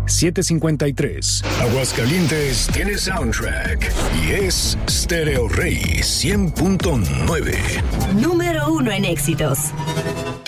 753. Aguascalientes tiene soundtrack y es Stereo Rey 100.9. Número 1 en éxitos.